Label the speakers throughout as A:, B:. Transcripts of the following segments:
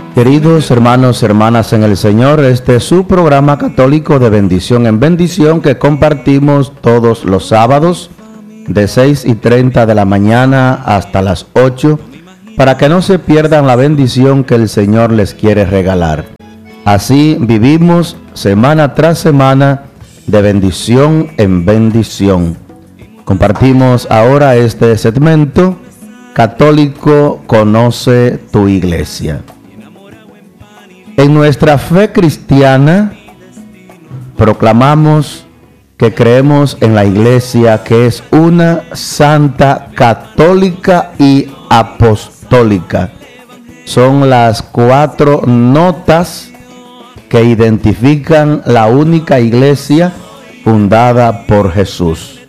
A: Queridos hermanos, hermanas en el Señor, este es su programa católico de bendición en bendición que compartimos todos los sábados de 6:30 de la mañana hasta las 8 para que no se pierdan la bendición que el Señor les quiere regalar. Así vivimos semana tras semana de bendición en bendición. Compartimos ahora este segmento, Católico Conoce tu Iglesia. En nuestra fe cristiana proclamamos que creemos en la Iglesia, que es una santa, católica y apostólica. Son las 4 notas que identifican la única Iglesia fundada por Jesús.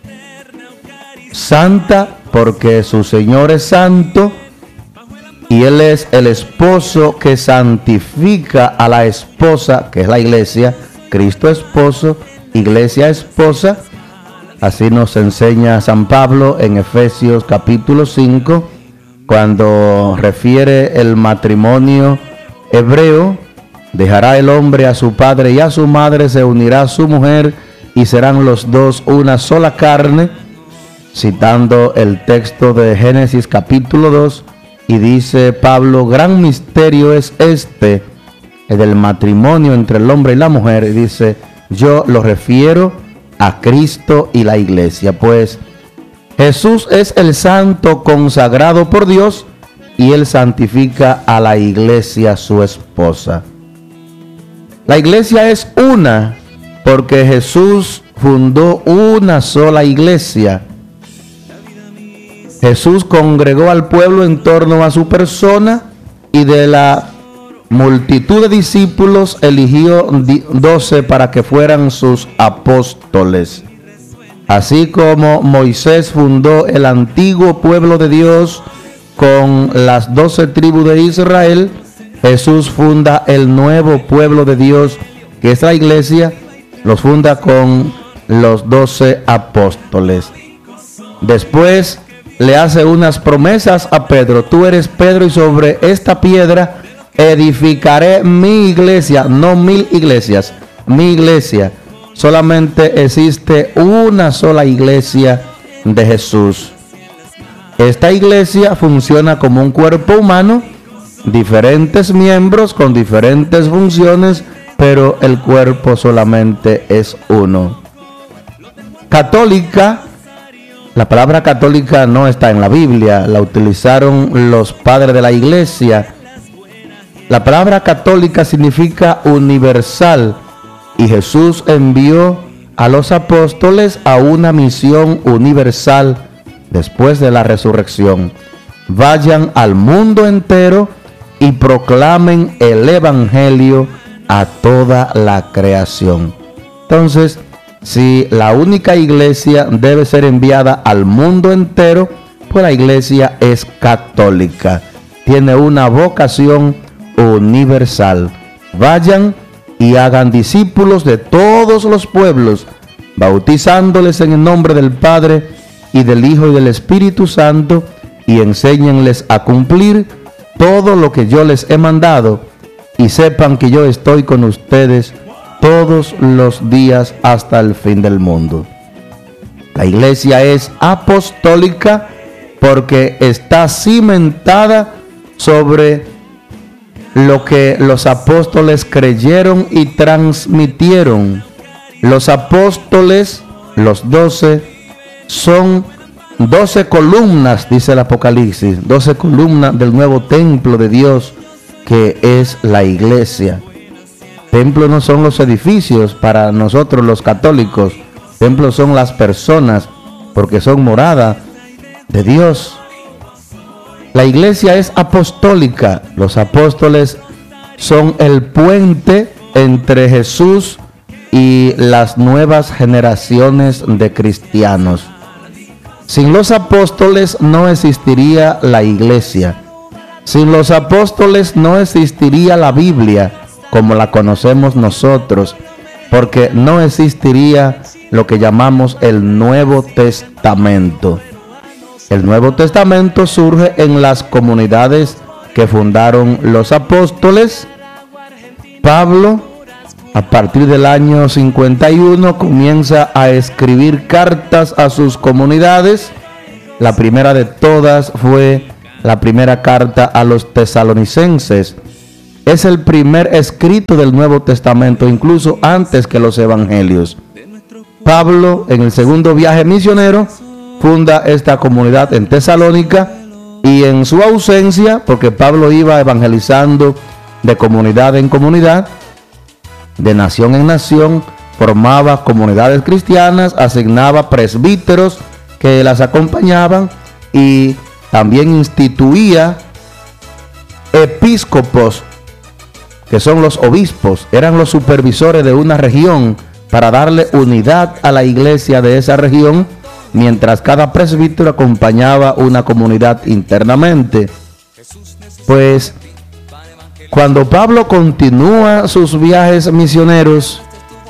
A: Santa porque su Señor es santo y Él es el esposo que santifica a la esposa, que es la Iglesia. Cristo esposo, Iglesia esposa. Así nos enseña San Pablo en Efesios capítulo 5, cuando refiere el matrimonio hebreo. Dejará el hombre a su padre y a su madre, se unirá a su mujer y serán los dos una sola carne, citando el texto de Génesis capítulo 2, y dice Pablo: gran misterio es este, el del matrimonio entre el hombre y la mujer. Y dice: yo lo refiero a Cristo y la Iglesia. Pues Jesús es el santo consagrado por Dios y Él santifica a la Iglesia, su esposa. La Iglesia es una porque Jesús fundó una sola Iglesia. Jesús congregó al pueblo en torno a su persona y de la multitud de discípulos eligió 12 para que fueran sus apóstoles. Así como Moisés fundó el antiguo pueblo de Dios con las 12 tribus de Israel, Jesús funda el nuevo pueblo de Dios, que es la Iglesia, los funda con los 12 apóstoles. Después le hace unas promesas a Pedro: tú eres Pedro y sobre esta piedra edificaré mi iglesia, no 1000 iglesias, mi iglesia. Solamente existe una sola iglesia de Jesús. Esta iglesia funciona como un cuerpo humano, diferentes miembros con diferentes funciones, pero el cuerpo solamente es uno. Católica. La palabra católica no está en la Biblia, la utilizaron los padres de la Iglesia. La palabra católica significa universal y Jesús envió a los apóstoles a una misión universal después de la resurrección. Vayan al mundo entero y proclamen el Evangelio a toda la creación. Entonces, si la única iglesia debe ser enviada al mundo entero, pues la iglesia es católica. Tiene una vocación universal. Vayan y hagan discípulos de todos los pueblos, bautizándoles en el nombre del Padre y del Hijo y del Espíritu Santo, y enséñenles a cumplir todo lo que yo les he mandado, y sepan que yo estoy con ustedes todos los días hasta el fin del mundo. La iglesia es apostólica porque está cimentada sobre lo que los apóstoles creyeron y transmitieron. Los apóstoles, los 12, son 12 columnas, dice el Apocalipsis, 12 columnas del nuevo templo de Dios, que es la iglesia. Templos no son los edificios para nosotros los católicos. Templos son las personas, porque son morada de Dios. La iglesia es apostólica. Los apóstoles son el puente entre Jesús y las nuevas generaciones de cristianos. Sin los apóstoles no existiría la iglesia. Sin los apóstoles no existiría la Biblia como la conocemos nosotros, porque no existiría lo que llamamos el Nuevo Testamento. El Nuevo Testamento surge en las comunidades que fundaron los apóstoles. Pablo, a partir del año 51, comienza a escribir cartas a sus comunidades. La primera de todas fue la primera carta a los tesalonicenses. Es el primer escrito del Nuevo Testamento, incluso antes que los evangelios. Pablo, en el segundo viaje misionero, funda esta comunidad en Tesalónica, y en su ausencia, porque Pablo iba evangelizando de comunidad en comunidad, de nación en nación, formaba comunidades cristianas, asignaba presbíteros que las acompañaban y también instituía episcopos, que son los obispos, eran los supervisores de una región para darle unidad a la iglesia de esa región, mientras cada presbítero acompañaba una comunidad internamente. Pues cuando Pablo continúa sus viajes misioneros,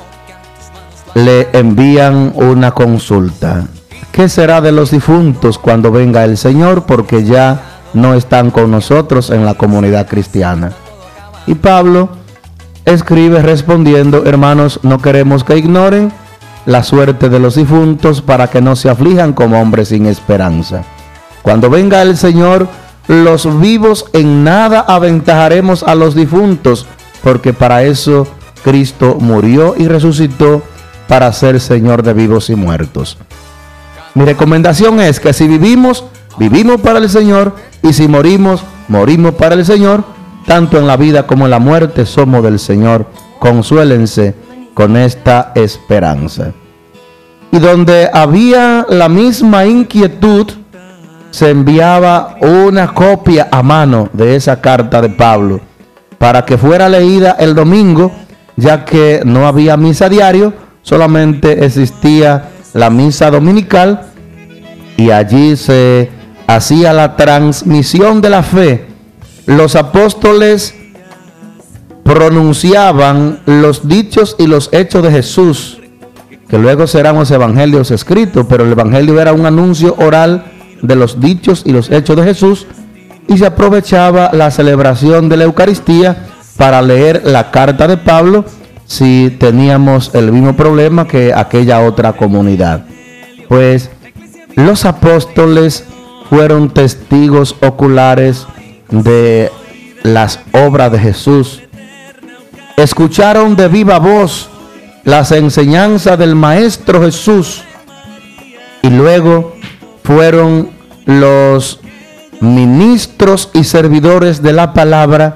A: le envían una consulta. ¿Qué será de los difuntos cuando venga el Señor? Porque ya no están con nosotros en la comunidad cristiana. Y Pablo escribe respondiendo: hermanos, no queremos que ignoren la suerte de los difuntos para que no se aflijan como hombres sin esperanza. Cuando venga el Señor, los vivos en nada aventajaremos a los difuntos, porque para eso Cristo murió y resucitó, para ser Señor de vivos y muertos. Mi recomendación es que si vivimos, vivimos para el Señor, y si morimos, morimos para el Señor. Tanto en la vida como en la muerte somos del Señor. Consuélense con esta esperanza. Y donde había la misma inquietud, se enviaba una copia a mano de esa carta de Pablo para que fuera leída el domingo, ya que no había misa diario, solamente existía la misa dominical, y allí se hacía la transmisión de la fe. Los apóstoles pronunciaban los dichos y los hechos de Jesús, que luego serán los evangelios escritos, pero el evangelio era un anuncio oral de los dichos y los hechos de Jesús, y se aprovechaba la celebración de la Eucaristía para leer la carta de Pablo si teníamos el mismo problema que aquella otra comunidad. Pues los apóstoles fueron testigos oculares de las obras de Jesús. Escucharon de viva voz las enseñanzas del Maestro Jesús, y luego fueron los ministros y servidores de la palabra,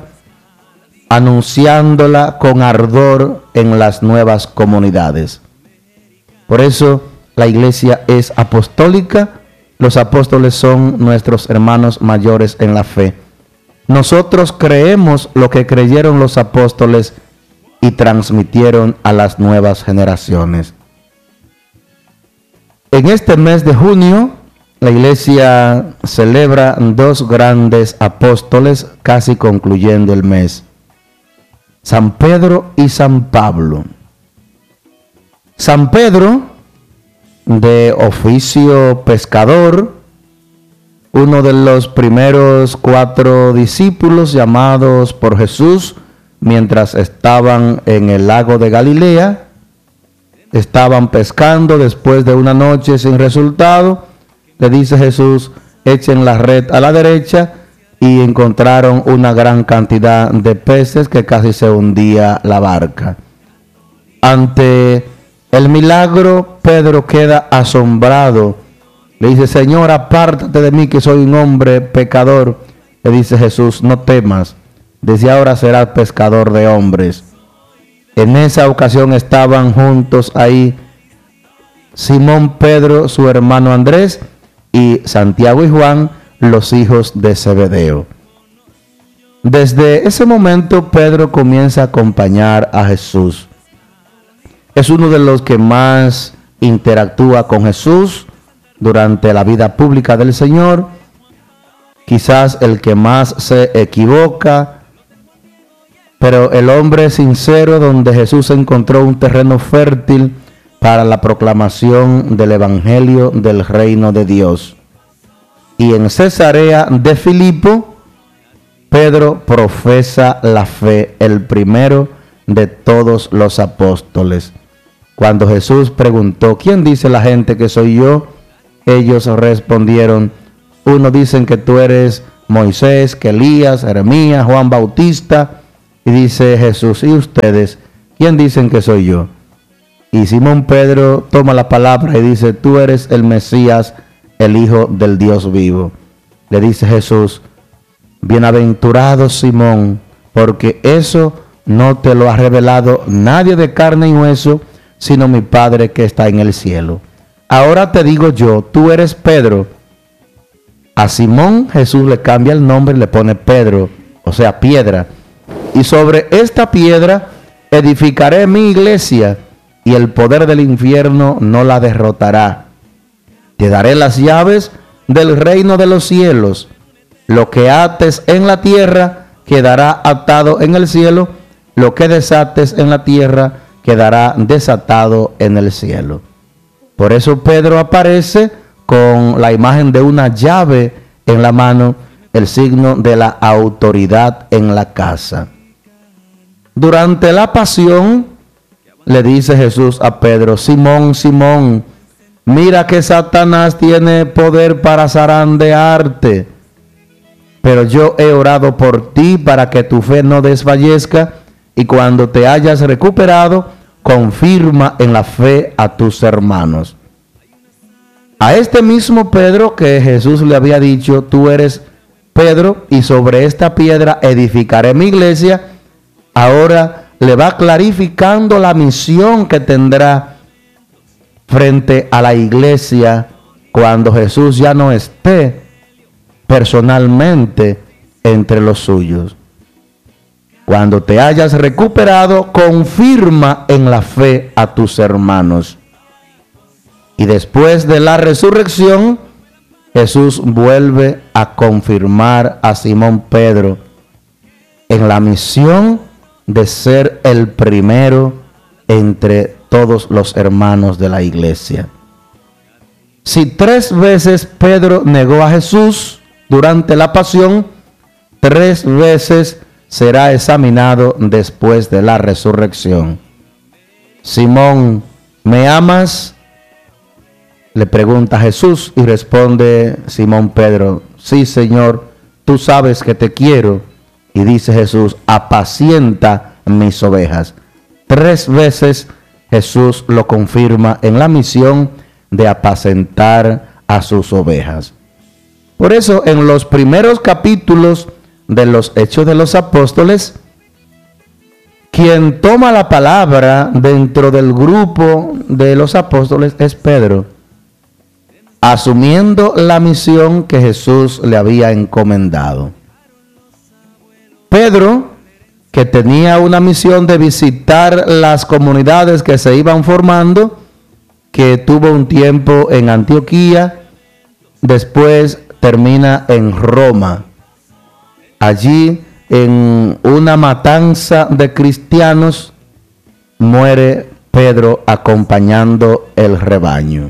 A: anunciándola con ardor en las nuevas comunidades. Por eso la iglesia es apostólica. Los apóstoles son nuestros hermanos mayores en la fe. Nosotros creemos lo que creyeron los apóstoles y transmitieron a las nuevas generaciones. En este mes de junio, la iglesia celebra dos grandes apóstoles, casi concluyendo el mes: San Pedro y San Pablo. San Pedro, de oficio pescador, uno de los primeros 4 discípulos llamados por Jesús mientras estaban en el lago de Galilea. Estaban pescando después de una noche sin resultado. Le dice Jesús: echen la red a la derecha, y encontraron una gran cantidad de peces que casi se hundía la barca. Ante el milagro, Pedro queda asombrado. Le dice: Señor, apártate de mí, que soy un hombre pecador. Le dice Jesús: no temas, desde ahora serás pescador de hombres. En esa ocasión estaban juntos ahí Simón Pedro, su hermano Andrés, y Santiago y Juan, los hijos de Zebedeo. Desde ese momento Pedro comienza a acompañar a Jesús. Es uno de los que más interactúa con Jesús durante la vida pública del Señor, quizás el que más se equivoca, pero el hombre sincero donde Jesús encontró un terreno fértil para la proclamación del Evangelio del Reino de Dios. Y en Cesarea de Filipo Pedro profesa la fe, el primero de todos los apóstoles. Cuando Jesús preguntó, ¿quién dice la gente que soy yo? Ellos respondieron, unos dicen que tú eres Moisés, que Elías, Jeremías, Juan Bautista. Y dice Jesús, ¿y ustedes? ¿Quién dicen que soy yo? Y Simón Pedro toma la palabra y dice, tú eres el Mesías, el Hijo del Dios vivo. Le dice Jesús, bienaventurado Simón, porque eso no te lo ha revelado nadie de carne y hueso, sino mi Padre que está en el cielo. Ahora te digo yo, tú eres Pedro. A Simón Jesús le cambia el nombre y le pone Pedro, o sea, piedra. Y sobre esta piedra edificaré mi iglesia, y el poder del infierno no la derrotará. Te daré las llaves del reino de los cielos. Lo que ates en la tierra quedará atado en el cielo. Lo que desates en la tierra quedará desatado en el cielo. Por eso Pedro aparece con la imagen de una llave en la mano, el signo de la autoridad en la casa. Durante la pasión, le dice Jesús a Pedro, Simón, Simón, mira que Satanás tiene poder para zarandearte, pero yo he orado por ti para que tu fe no desfallezca, y cuando te hayas recuperado, confirma en la fe a tus hermanos. A este mismo Pedro que Jesús le había dicho, tú eres Pedro, y sobre esta piedra edificaré mi iglesia, ahora le va clarificando la misión que tendrá frente a la iglesia cuando Jesús ya no esté personalmente entre los suyos. Cuando te hayas recuperado, confirma en la fe a tus hermanos. Y después de la resurrección, Jesús vuelve a confirmar a Simón Pedro en la misión de ser el primero entre todos los hermanos de la iglesia. Si 3 veces Pedro negó a Jesús durante la pasión, 3 veces será examinado después de la resurrección. Simón, ¿me amas?, le pregunta Jesús, y responde Simón Pedro, sí, Señor, tú sabes que te quiero. Y dice Jesús, apacienta mis ovejas. 3 veces Jesús lo confirma en la misión de apacentar a sus ovejas. Por eso, en los primeros capítulos de los Hechos de los Apóstoles, quien toma la palabra dentro del grupo de los apóstoles es Pedro, asumiendo la misión que Jesús le había encomendado. Pedro, que tenía una misión de visitar las comunidades que se iban formando, que tuvo un tiempo en Antioquía, después termina en Roma. Allí, en una matanza de cristianos, muere Pedro acompañando el rebaño.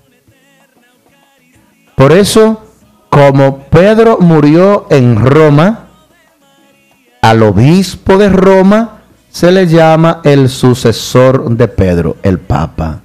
A: Por eso, como Pedro murió en Roma, al obispo de Roma se le llama el sucesor de Pedro, el Papa.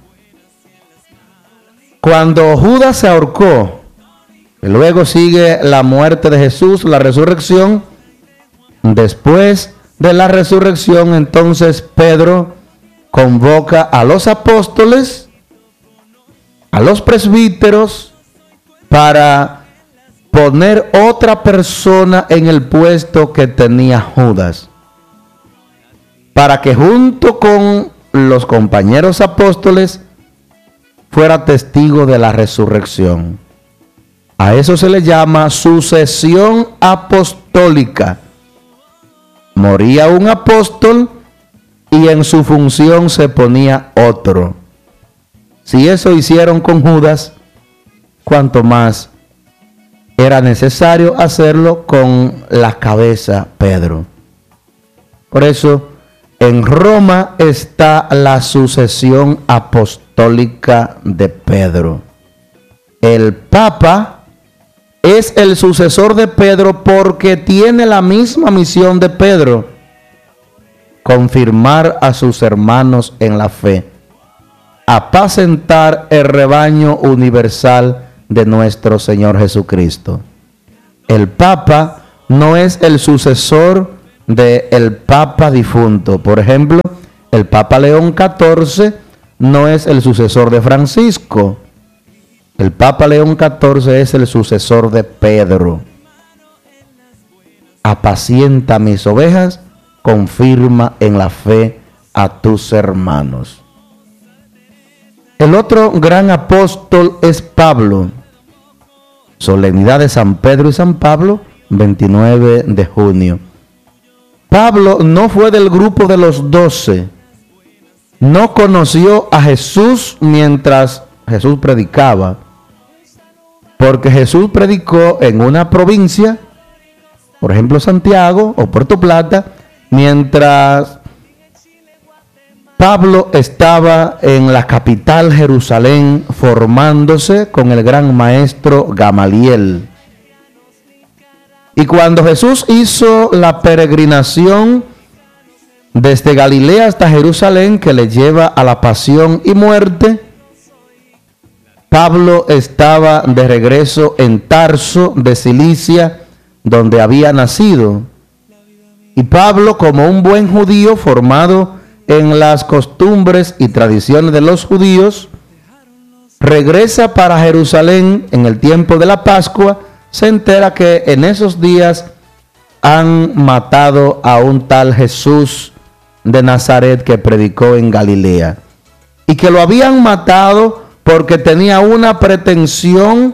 A: Cuando Judas se ahorcó, luego sigue la muerte de Jesús, la resurrección. Después de la resurrección, entonces Pedro convoca a los apóstoles, a los presbíteros, para poner otra persona en el puesto que tenía Judas, para que junto con los compañeros apóstoles fuera testigo de la resurrección. A eso se le llama sucesión apostólica. Moría un apóstol y en su función se ponía otro. Si eso hicieron con Judas, cuanto más era necesario hacerlo con la cabeza Pedro. Por eso, en Roma está la sucesión apostólica de Pedro. El Papa es el sucesor de Pedro porque tiene la misma misión de Pedro: confirmar a sus hermanos en la fe, apacentar el rebaño universal de nuestro Señor Jesucristo. El Papa no es el sucesor del Papa difunto. Por ejemplo, el Papa León XIV no es el sucesor de Francisco. El Papa León XIV es el sucesor de Pedro. Apacienta mis ovejas, confirma en la fe a tus hermanos. El otro gran apóstol es Pablo. Solemnidad de San Pedro y San Pablo, 29 de junio. Pablo no fue del grupo de los 12. No conoció a Jesús mientras Jesús predicaba, porque Jesús predicó en una provincia, por ejemplo Santiago o Puerto Plata, mientras Pablo estaba en la capital Jerusalén formándose con el gran maestro Gamaliel. Y cuando Jesús hizo la peregrinación desde Galilea hasta Jerusalén, que le lleva a la pasión y muerte, Pablo estaba de regreso en Tarso de Cilicia, donde había nacido. Y Pablo, como un buen judío formado en las costumbres y tradiciones de los judíos, regresa para Jerusalén en el tiempo de la Pascua. Se entera que en esos días han matado a un tal Jesús de Nazaret que predicó en Galilea, y que lo habían matado porque tenía una pretensión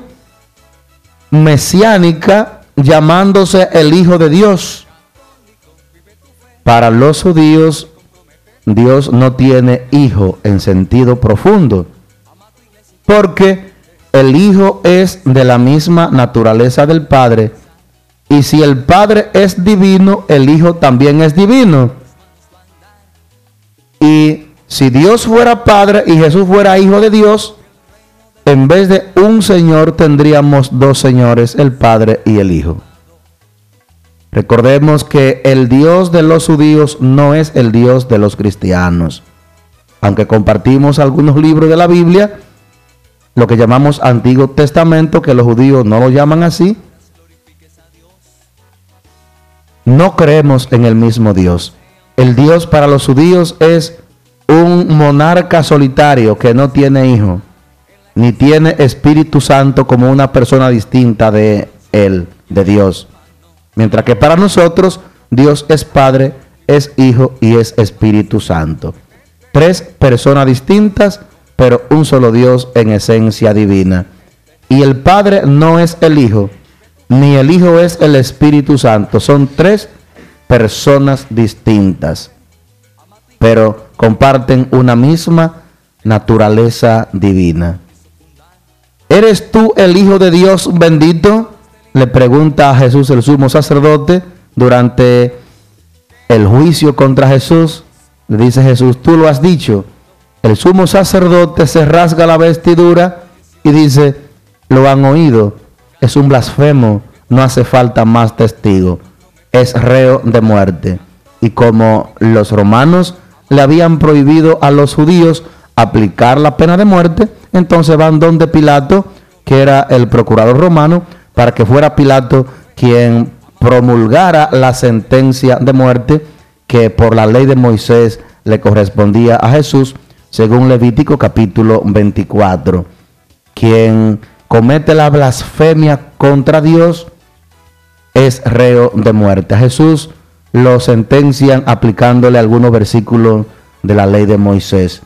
A: mesiánica llamándose el Hijo de Dios. Para los judíos, Dios no tiene hijo en sentido profundo, porque el Hijo es de la misma naturaleza del Padre, y si el Padre es divino, el Hijo también es divino. Y si Dios fuera Padre y Jesús fuera Hijo de Dios, en vez de un Señor tendríamos dos señores, el Padre y el Hijo. Recordemos que el Dios de los judíos no es el Dios de los cristianos. Aunque compartimos algunos libros de la Biblia, lo que llamamos Antiguo Testamento, que los judíos no lo llaman así, no creemos en el mismo Dios. El Dios para los judíos es un monarca solitario que no tiene hijo, ni tiene Espíritu Santo como una persona distinta de él, de Dios. Mientras que para nosotros Dios es Padre, es Hijo y es Espíritu Santo. Tres personas distintas, pero un solo Dios en esencia divina. Y el Padre no es el Hijo, ni el Hijo es el Espíritu Santo. Son tres personas distintas, pero comparten una misma naturaleza divina. ¿Eres tú el Hijo de Dios bendito?, le pregunta a Jesús el sumo sacerdote durante el juicio contra Jesús. Le dice Jesús: tú lo has dicho. El sumo sacerdote se rasga la vestidura y dice: lo han oído, es un blasfemo, no hace falta más testigo, es reo de muerte. Y como los romanos le habían prohibido a los judíos aplicar la pena de muerte, entonces van donde Pilato, que era el procurador romano, para que fuera Pilato quien promulgara la sentencia de muerte que por la ley de Moisés le correspondía a Jesús, según Levítico capítulo 24. Quien comete la blasfemia contra Dios es reo de muerte. A Jesús lo sentencian aplicándole algunos versículos de la ley de Moisés.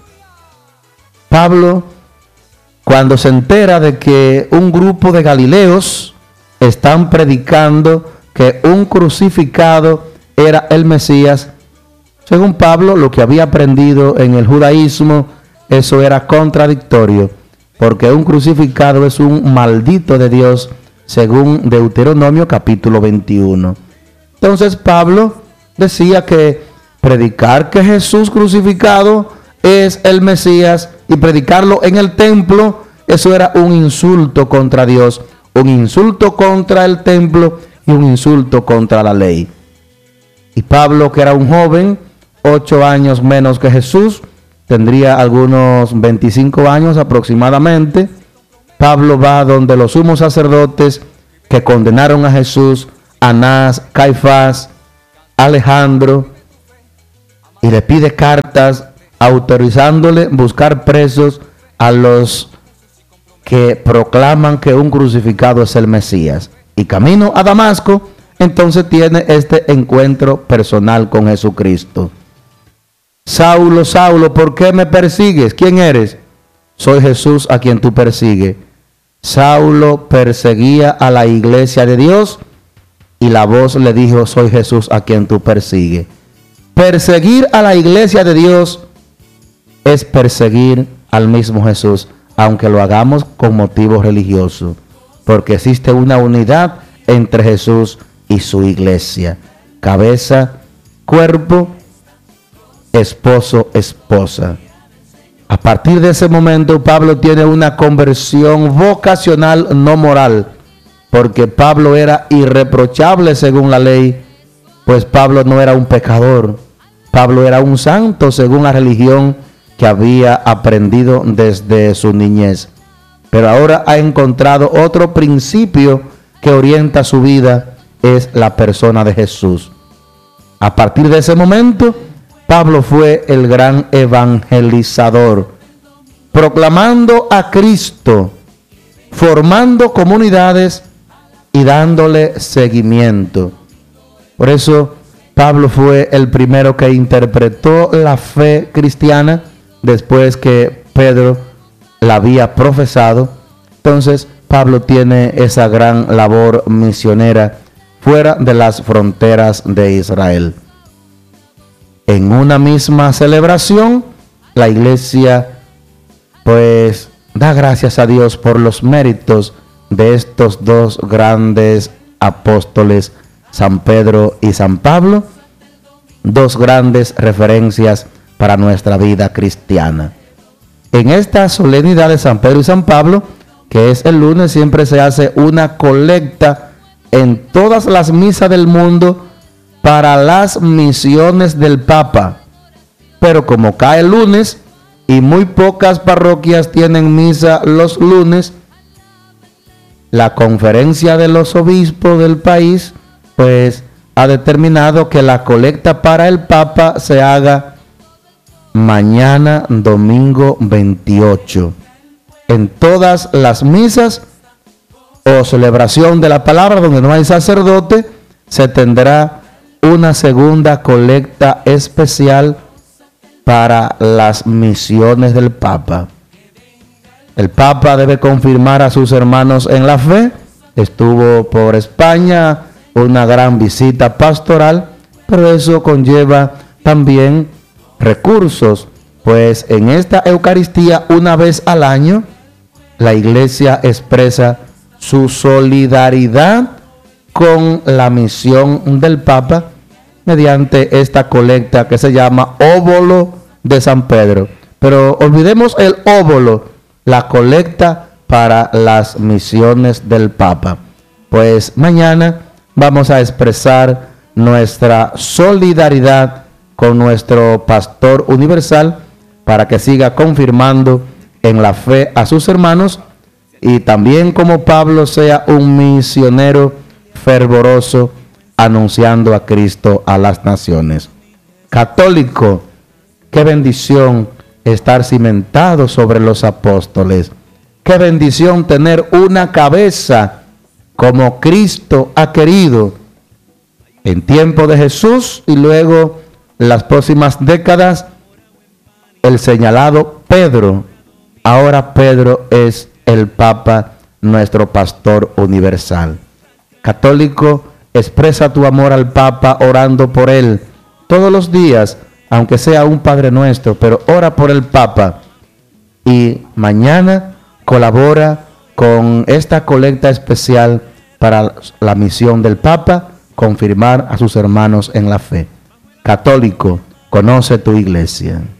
A: Pablo, cuando se entera de que un grupo de galileos están predicando que un crucificado era el Mesías, según Pablo, lo que había aprendido en el judaísmo, eso era contradictorio, porque un crucificado es un maldito de Dios, según Deuteronomio capítulo 21. Entonces Pablo decía que predicar que Jesús crucificado es el Mesías y predicarlo en el templo, eso era un insulto contra Dios, un insulto contra el templo y un insulto contra la ley. Y Pablo, que era un joven, 8 años menos que Jesús, tendría algunos 25 años aproximadamente. Pablo va donde los sumos sacerdotes que condenaron a Jesús, Anás, Caifás, Alejandro, y le pide cartas autorizándole buscar presos a los que proclaman que un crucificado es el Mesías. Y camino a Damasco, entonces tiene este encuentro personal con Jesucristo. Saulo, Saulo, ¿por qué me persigues? ¿Quién eres? Soy Jesús a quien tú persigues. Saulo perseguía a la iglesia de Dios y la voz le dijo, soy Jesús a quien tú persigues. Perseguir a la iglesia de Dios es perseguir al mismo Jesús, aunque lo hagamos con motivos religiosos, porque existe una unidad entre Jesús y su iglesia. Cabeza, cuerpo, esposo, esposa. A partir de ese momento, Pablo tiene una conversión vocacional, no moral, porque Pablo era irreprochable según la ley, pues Pablo no era un pecador. Pablo era un santo según la religión que había aprendido desde su niñez. Pero ahora ha encontrado otro principio que orienta su vida, es la persona de Jesús. A partir de ese momento, Pablo fue el gran evangelizador, proclamando a Cristo, formando comunidades y dándole seguimiento. Por eso Pablo fue el primero que interpretó la fe cristiana después que Pedro la había profesado. Entonces Pablo tiene esa gran labor misionera fuera de las fronteras de Israel. En una misma celebración, la iglesia pues da gracias a Dios por los méritos de estos dos grandes apóstoles, San Pedro y San Pablo, dos grandes referencias para nuestra vida cristiana. En esta solemnidad de San Pedro y San Pablo, que es el lunes, siempre se hace una colecta en todas las misas del mundo para las misiones del Papa. Pero como cae el lunes y muy pocas parroquias tienen misa los lunes, la conferencia de los obispos del país pues ha determinado que la colecta para el Papa se haga mañana domingo 28. En todas las misas o celebración de la palabra donde no hay sacerdote, se tendrá una segunda colecta especial para las misiones del Papa. El Papa debe confirmar a sus hermanos en la fe. Estuvo por España, una gran visita pastoral, pero eso conlleva también recursos, pues en esta Eucaristía una vez al año la iglesia expresa su solidaridad con la misión del Papa mediante esta colecta que se llama óbolo de San Pedro. Pero olvidemos el óbolo, la colecta para las misiones del Papa. Pues mañana vamos a expresar nuestra solidaridad con nuestro pastor universal para que siga confirmando en la fe a sus hermanos y también como Pablo sea un misionero fervoroso anunciando a Cristo a las naciones. Católico, qué bendición estar cimentado sobre los apóstoles. Qué bendición tener una cabeza como Cristo ha querido en tiempo de Jesús y luego en las próximas décadas el señalado Pedro. Ahora Pedro es el Papa, nuestro pastor universal. Católico, expresa tu amor al Papa orando por él todos los días, aunque sea un Padre Nuestro, pero ora por el Papa. Y mañana colabora con esta colecta especial para la misión del Papa, confirmar a sus hermanos en la fe. Católico, conoce tu iglesia.